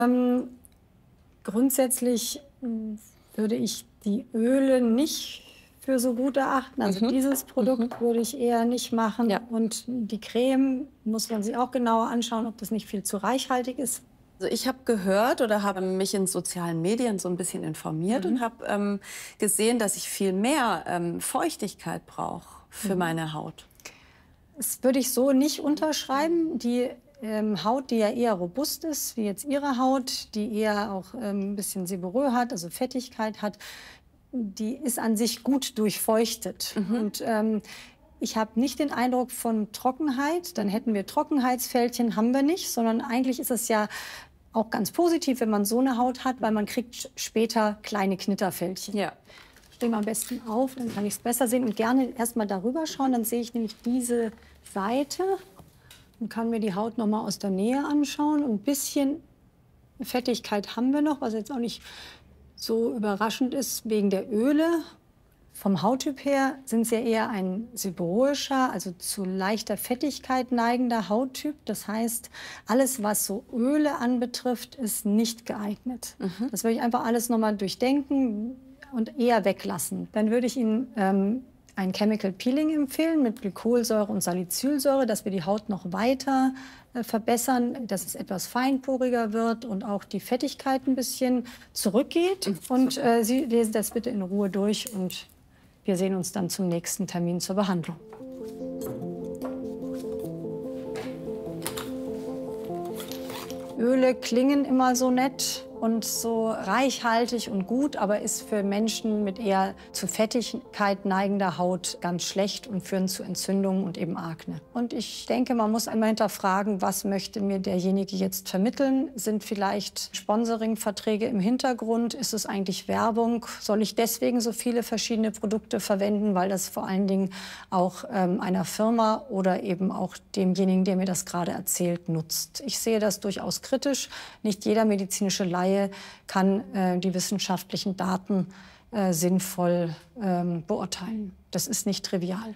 Ähm, Grundsätzlich würde ich die Öle nicht für so gut erachten. Also dieses Produkt würde ich eher nicht machen. Ja. Und die Creme muss man sich auch genauer anschauen, ob das nicht viel zu reichhaltig ist. Also ich habe gehört oder habe mich in sozialen Medien so ein bisschen informiert und habe gesehen, dass ich viel mehr Feuchtigkeit brauche für meine Haut. Das würde ich so nicht unterschreiben. Die Haut, die ja eher robust ist, wie jetzt Ihre Haut, die eher auch ein bisschen Seborrhoe hat, also Fettigkeit hat, die ist an sich gut durchfeuchtet. Und ich habe nicht den Eindruck von Trockenheit. Dann hätten wir Trockenheitsfältchen, haben wir nicht, sondern eigentlich ist es ja auch ganz positiv, wenn man so eine Haut hat, weil man kriegt später kleine Knitterfältchen. Ja. Stehen wir am besten auf, dann kann ich es besser sehen und gerne erst mal darüber schauen. Dann sehe ich nämlich diese Seite und kann mir die Haut noch mal aus der Nähe anschauen. Und ein bisschen Fettigkeit haben wir noch, was jetzt auch nicht so überraschend ist wegen der Öle. Vom Hauttyp her sind sie ja eher ein seborrhoischer, also zu leichter Fettigkeit neigender Hauttyp. Das heißt, alles, was so Öle anbetrifft, ist nicht geeignet. Das würde ich einfach alles noch mal durchdenken und eher weglassen. Dann würde ich Ihnen ein Chemical Peeling empfehlen mit Glykolsäure und Salicylsäure, dass wir die Haut noch weiter verbessern, dass es etwas feinporiger wird und auch die Fettigkeit ein bisschen zurückgeht. Und Sie lesen das bitte in Ruhe durch und wir sehen uns dann zum nächsten Termin zur Behandlung. Öle klingen immer so nett und so reichhaltig und gut, aber ist für Menschen mit eher zu Fettigkeit neigender Haut ganz schlecht und führen zu Entzündungen und eben Akne. Und ich denke, man muss einmal hinterfragen, was möchte mir derjenige jetzt vermitteln? Sind vielleicht Sponsoringverträge im Hintergrund? Ist es eigentlich Werbung? Soll ich deswegen so viele verschiedene Produkte verwenden, weil das vor allen Dingen auch einer Firma oder eben auch demjenigen, der mir das gerade erzählt, nutzt? Ich sehe das durchaus kritisch. Nicht jeder medizinische Laie kann die wissenschaftlichen Daten sinnvoll beurteilen. Das ist nicht trivial.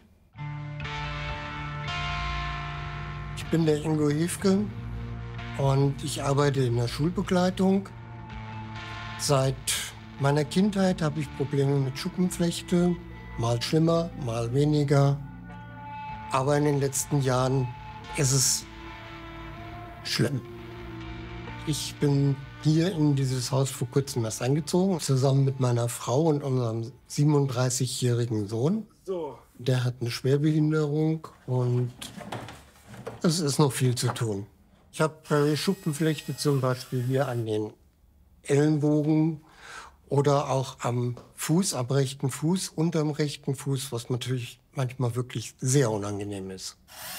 Ich bin der Ingo Hiefke und ich arbeite in der Schulbegleitung. Seit meiner Kindheit habe ich Probleme mit Schuppenflechte, mal schlimmer, mal weniger. Aber in den letzten Jahren ist es schlimm. Ich bin hier in dieses Haus vor kurzem erst eingezogen, zusammen mit meiner Frau und unserem 37-jährigen Sohn. Der hat eine Schwerbehinderung und es ist noch viel zu tun. Ich habe Schuppenflechte zum Beispiel hier an den Ellenbogen oder auch am Fuß, am rechten Fuß, unterm rechten Fuß, was natürlich manchmal wirklich sehr unangenehm ist.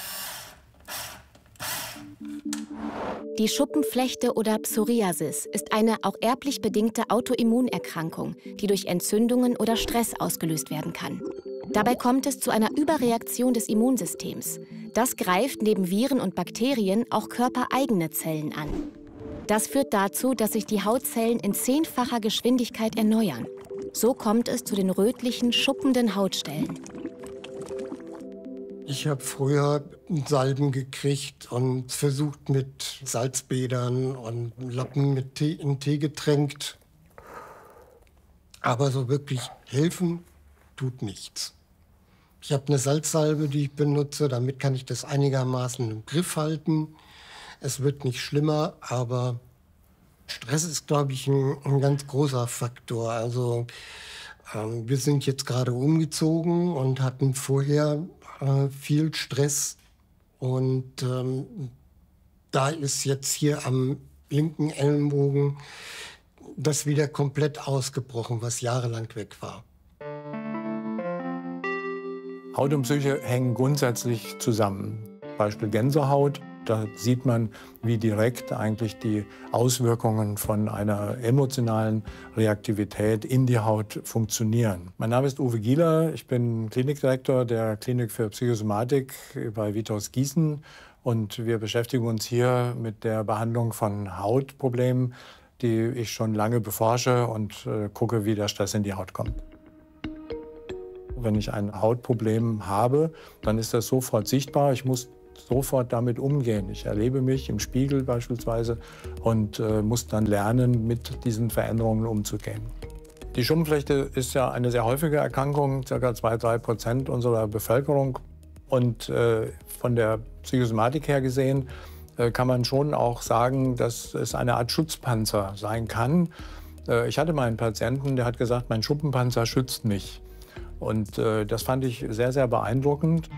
Die Schuppenflechte oder Psoriasis ist eine auch erblich bedingte Autoimmunerkrankung, die durch Entzündungen oder Stress ausgelöst werden kann. Dabei kommt es zu einer Überreaktion des Immunsystems. Das greift neben Viren und Bakterien auch körpereigene Zellen an. Das führt dazu, dass sich die Hautzellen in 10-facher Geschwindigkeit erneuern. So kommt es zu den rötlichen, schuppenden Hautstellen. Ich habe früher Salben gekriegt und versucht mit Salzbädern und Lappen mit Tee, in Tee getränkt. Aber so wirklich helfen tut nichts. Ich habe eine Salzsalbe, die ich benutze. Damit kann ich das einigermaßen im Griff halten. Es wird nicht schlimmer, aber Stress ist, glaube ich, ein ganz großer Faktor. Also wir sind jetzt gerade umgezogen und hatten vorher viel Stress. Und da ist jetzt hier am linken Ellenbogen das wieder komplett ausgebrochen, was jahrelang weg war. Haut und Psyche hängen grundsätzlich zusammen. Beispiel Gänsehaut. Da sieht man, wie direkt eigentlich die Auswirkungen von einer emotionalen Reaktivität in die Haut funktionieren. Mein Name ist Uwe Gieler, ich bin Klinikdirektor der Klinik für Psychosomatik bei Vitos Gießen und wir beschäftigen uns hier mit der Behandlung von Hautproblemen, die ich schon lange beforsche und gucke, wie der Stress in die Haut kommt. Wenn ich ein Hautproblem habe, dann ist das sofort sichtbar. Ich muss sofort damit umgehen. Ich erlebe mich im Spiegel beispielsweise und muss dann lernen, mit diesen Veränderungen umzugehen. Die Schuppenflechte ist ja eine sehr häufige Erkrankung, ca. 2–3% unserer Bevölkerung. Und von der Psychosomatik her gesehen kann man schon auch sagen, dass es eine Art Schutzpanzer sein kann. Ich hatte mal einen Patienten, der hat gesagt, mein Schuppenpanzer schützt mich. Und das fand ich sehr, sehr beeindruckend.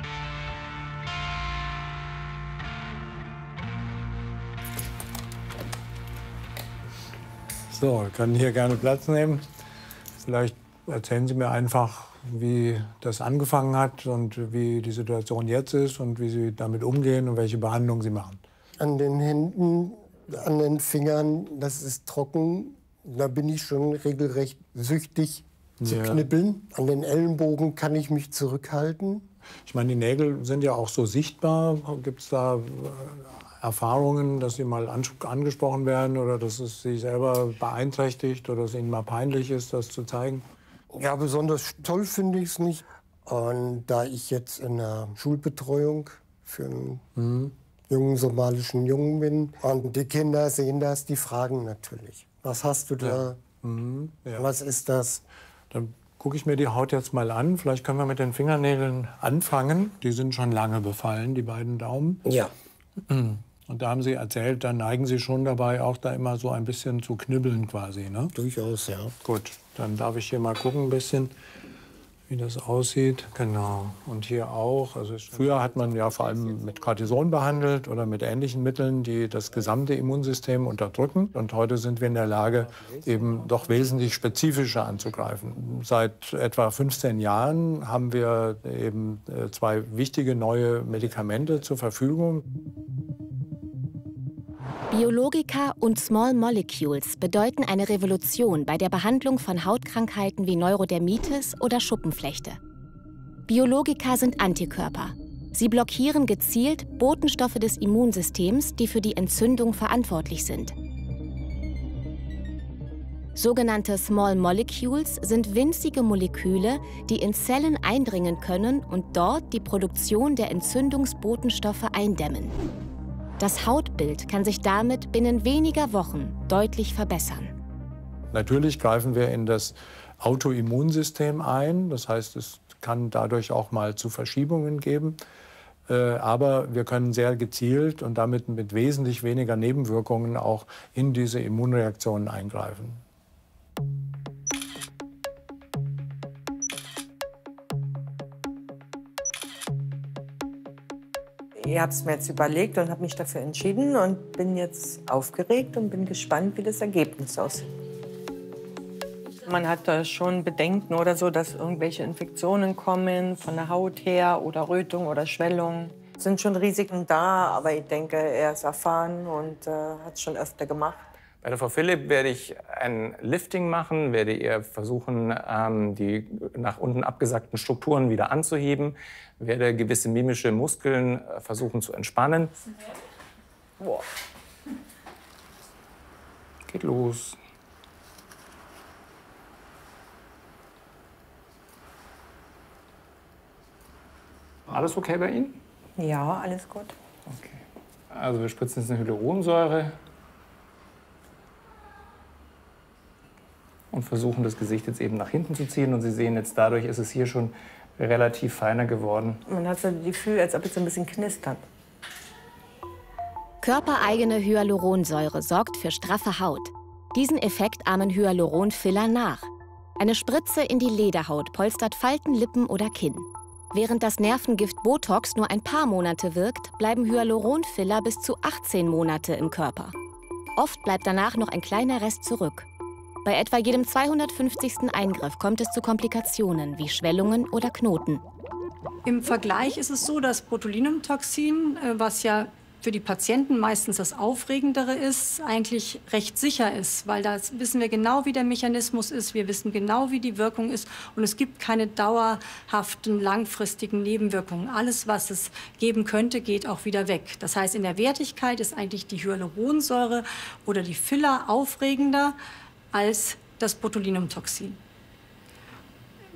So, wir können hier gerne Platz nehmen. Vielleicht erzählen Sie mir einfach, wie das angefangen hat und wie die Situation jetzt ist und wie Sie damit umgehen und welche Behandlungen Sie machen. An den Händen, an den Fingern, das ist trocken. Da bin ich schon regelrecht süchtig zu knibbeln. An den Ellenbogen kann ich mich zurückhalten. Ich meine, die Nägel sind ja auch so sichtbar. Gibt es da Erfahrungen, dass sie mal angesprochen werden oder dass es sie selber beeinträchtigt oder dass ihnen mal peinlich ist, das zu zeigen? Ja, besonders toll finde ich es nicht. Und da ich jetzt in der Schulbetreuung für einen jungen somalischen Jungen bin und die Kinder sehen das, die fragen natürlich, was hast du da, was ist das? Dann gucke ich mir die Haut jetzt mal an. Vielleicht können wir mit den Fingernägeln anfangen. Die sind schon lange befallen, die beiden Daumen. Ja. Und da haben Sie erzählt, da neigen Sie schon dabei, auch da immer so ein bisschen zu knibbeln quasi, ne? Durchaus, ja. Gut, dann darf ich hier mal gucken ein bisschen, wie das aussieht. Genau, und hier auch. Also früher hat man ja vor allem mit Cortison behandelt oder mit ähnlichen Mitteln, die das gesamte Immunsystem unterdrücken. Und heute sind wir in der Lage, eben doch wesentlich spezifischer anzugreifen. Seit etwa 15 Jahren haben wir eben 2 wichtige neue Medikamente zur Verfügung. Biologika und Small Molecules bedeuten eine Revolution bei der Behandlung von Hautkrankheiten wie Neurodermitis oder Schuppenflechte. Biologika sind Antikörper. Sie blockieren gezielt Botenstoffe des Immunsystems, die für die Entzündung verantwortlich sind. Sogenannte Small Molecules sind winzige Moleküle, die in Zellen eindringen können und dort die Produktion der Entzündungsbotenstoffe eindämmen. Das Hautbild kann sich damit binnen weniger Wochen deutlich verbessern. Natürlich greifen wir in das Autoimmunsystem ein. Das heißt, es kann dadurch auch mal zu Verschiebungen geben. Aber wir können sehr gezielt und damit mit wesentlich weniger Nebenwirkungen auch in diese Immunreaktionen eingreifen. Ich habe es mir jetzt überlegt und habe mich dafür entschieden und bin jetzt aufgeregt und bin gespannt, wie das Ergebnis aussieht. Man hat da schon Bedenken oder so, dass irgendwelche Infektionen kommen von der Haut her oder Rötung oder Schwellung. Es sind schon Risiken da, aber ich denke, er ist erfahren und hat es schon öfter gemacht. Bei der Frau Philipp werde ich ein Lifting machen, werde ihr versuchen, die nach unten abgesackten Strukturen wieder anzuheben, werde gewisse mimische Muskeln versuchen zu entspannen. Boah. Geht los. Alles okay bei Ihnen? Ja, alles gut. Okay. Also wir spritzen jetzt eine Hyaluronsäure. Und versuchen, das Gesicht jetzt eben nach hinten zu ziehen. Und Sie sehen jetzt, dadurch ist es hier schon relativ feiner geworden. Man hat so das Gefühl, als ob es ein bisschen knistert. Körpereigene Hyaluronsäure sorgt für straffe Haut. Diesen Effekt ahmen Hyaluronfiller nach. Eine Spritze in die Lederhaut polstert Falten, Lippen oder Kinn. Während das Nervengift Botox nur ein paar Monate wirkt, bleiben Hyaluronfiller bis zu 18 Monate im Körper. Oft bleibt danach noch ein kleiner Rest zurück. Bei etwa jedem 250. Eingriff kommt es zu Komplikationen wie Schwellungen oder Knoten. Im Vergleich ist es so, dass Botulinumtoxin, was ja für die Patienten meistens das Aufregendere ist, eigentlich recht sicher ist. Weil da wissen wir genau, wie der Mechanismus ist, wir wissen genau, wie die Wirkung ist. Und es gibt keine dauerhaften, langfristigen Nebenwirkungen. Alles, was es geben könnte, geht auch wieder weg. Das heißt, in der Wertigkeit ist eigentlich die Hyaluronsäure oder die Filler aufregender als das Botulinumtoxin.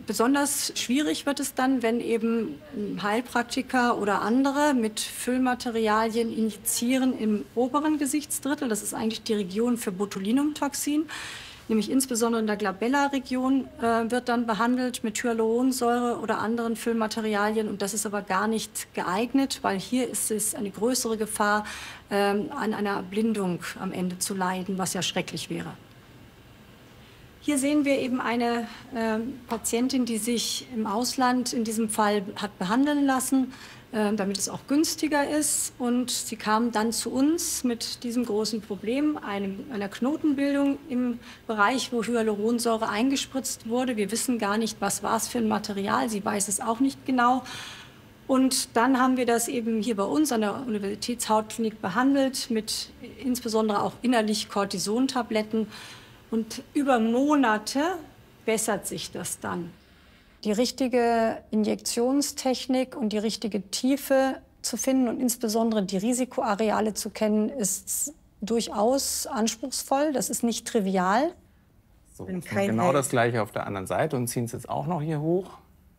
Besonders schwierig wird es dann, wenn eben Heilpraktiker oder andere mit Füllmaterialien injizieren im oberen Gesichtsdrittel. Das ist eigentlich die Region für Botulinumtoxin. Nämlich insbesondere in der Glabella-Region wird dann behandelt mit Hyaluronsäure oder anderen Füllmaterialien. Und das ist aber gar nicht geeignet, weil hier ist es eine größere Gefahr, an einer Erblindung am Ende zu leiden, was ja schrecklich wäre. Hier sehen wir eben eine Patientin, die sich im Ausland in diesem Fall hat behandeln lassen, damit es auch günstiger ist. Und sie kam dann zu uns mit diesem großen Problem, einer Knotenbildung im Bereich, wo Hyaluronsäure eingespritzt wurde. Wir wissen gar nicht, was war es für ein Material. Sie weiß es auch nicht genau. Und dann haben wir das eben hier bei uns an der Universitätshautklinik behandelt, mit insbesondere auch innerlich Cortisontabletten. Und über Monate bessert sich das dann. Die richtige Injektionstechnik und die richtige Tiefe zu finden und insbesondere die Risikoareale zu kennen, ist durchaus anspruchsvoll. Das ist nicht trivial. So, genau das Gleiche auf der anderen Seite und ziehen es jetzt auch noch hier hoch.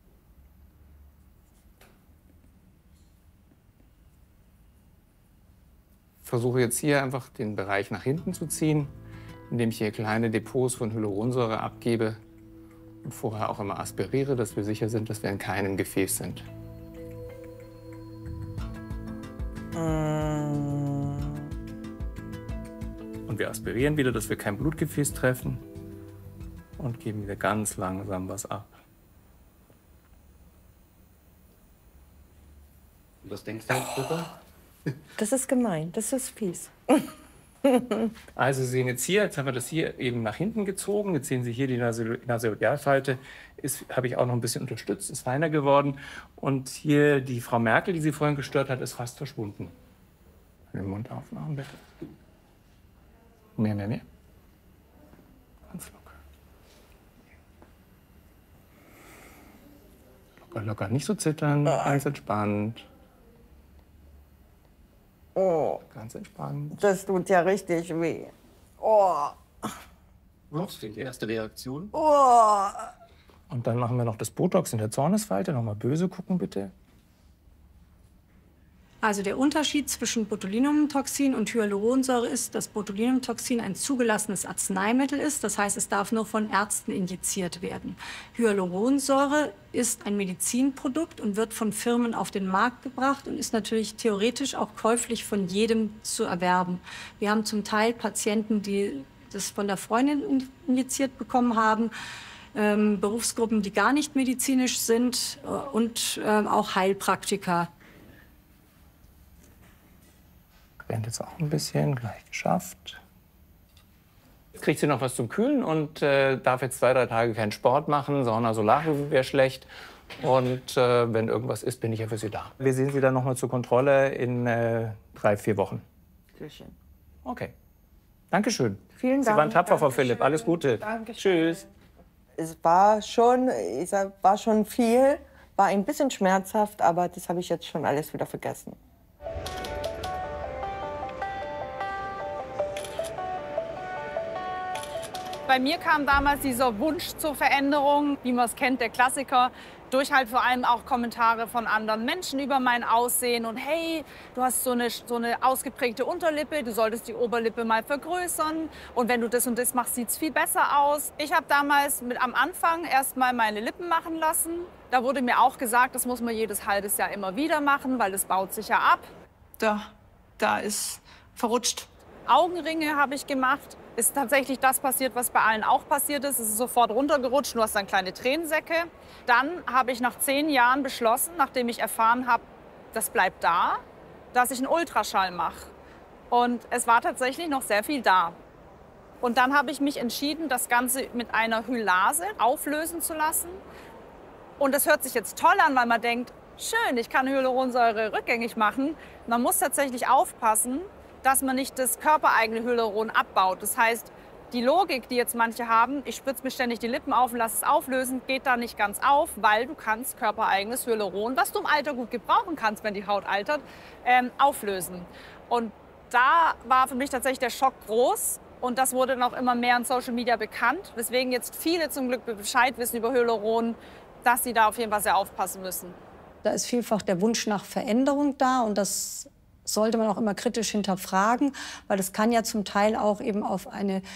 Ich versuche jetzt hier einfach den Bereich nach hinten zu ziehen, indem ich hier kleine Depots von Hyaluronsäure abgebe und vorher auch immer aspiriere, dass wir sicher sind, dass wir in keinem Gefäß sind. Und wir aspirieren wieder, dass wir kein Blutgefäß treffen und geben wieder ganz langsam was ab. Was denkst du darüber? Das ist gemein, das ist fies. Also Sie sehen jetzt hier, jetzt haben wir das hier eben nach hinten gezogen. Jetzt sehen Sie hier die Nasolabialfalte. Habe ich auch noch ein bisschen unterstützt, ist feiner geworden. Und hier die Frau Merkel, die Sie vorhin gestört hat, ist fast verschwunden. Den Mund aufmachen, bitte. Mehr. Ganz locker. Locker, nicht so zittern, ganz entspannt. Oh, ganz entspannt. Das tut ja richtig weh. Oh. Was ist die erste Reaktion? Oh. Und dann machen wir noch das Botox in der Zornesfalte. Nochmal böse gucken, bitte. Also der Unterschied zwischen Botulinumtoxin und Hyaluronsäure ist, dass Botulinumtoxin ein zugelassenes Arzneimittel ist. Das heißt, es darf nur von Ärzten injiziert werden. Hyaluronsäure ist ein Medizinprodukt und wird von Firmen auf den Markt gebracht und ist natürlich theoretisch auch käuflich von jedem zu erwerben. Wir haben zum Teil Patienten, die das von der Freundin injiziert bekommen haben, Berufsgruppen, die gar nicht medizinisch sind und auch Heilpraktiker. Brennt jetzt auch ein bisschen, gleich geschafft. Jetzt kriegt sie noch was zum Kühlen und darf jetzt 2-3 Tage keinen Sport machen. Sauna Solarium wäre schlecht. Und wenn irgendwas ist, bin ich ja für Sie da. Wir sehen Sie dann noch mal zur Kontrolle in 3-4 Wochen. Sehr schön. Okay. Dankeschön. Vielen Dank. Sie waren tapfer, Frau Philipp. Alles Gute. Dankeschön. Tschüss. Es war schon viel, war ein bisschen schmerzhaft, aber das habe ich jetzt schon alles wieder vergessen. Bei mir kam damals dieser Wunsch zur Veränderung, wie man es kennt, der Klassiker, durch halt vor allem auch Kommentare von anderen Menschen über mein Aussehen. Und hey, du hast so eine ausgeprägte Unterlippe, du solltest die Oberlippe mal vergrößern. Und wenn du das und das machst, sieht es viel besser aus. Ich habe damals am Anfang erst mal meine Lippen machen lassen. Da wurde mir auch gesagt, das muss man jedes halbes Jahr immer wieder machen, weil das baut sich ja ab. Da ist verrutscht. Augenringe habe ich gemacht. Ist tatsächlich das passiert, was bei allen auch passiert ist. Es ist sofort runtergerutscht, du hast dann kleine Tränensäcke. Dann habe ich nach 10 Jahren beschlossen, nachdem ich erfahren habe, das bleibt da, dass ich einen Ultraschall mache. Und es war tatsächlich noch sehr viel da. Und dann habe ich mich entschieden, das Ganze mit einer Hylase auflösen zu lassen. Und das hört sich jetzt toll an, weil man denkt, schön, ich kann Hyaluronsäure rückgängig machen. Man muss tatsächlich aufpassen, dass man nicht das körpereigene Hyaluron abbaut. Das heißt, die Logik, die jetzt manche haben, ich spritze mir ständig die Lippen auf und lasse es auflösen, geht da nicht ganz auf, weil du kannst körpereigenes Hyaluron, was du im Alter gut gebrauchen kannst, wenn die Haut altert, auflösen. Und da war für mich tatsächlich der Schock groß, Und das wurde dann auch immer mehr in Social Media bekannt, weswegen jetzt viele zum Glück Bescheid wissen über Hyaluron, dass sie da auf jeden Fall sehr aufpassen müssen. Da ist vielfach der Wunsch nach Veränderung da und das sollte man auch immer kritisch hinterfragen, weil das kann ja zum Teil auch eben auf eine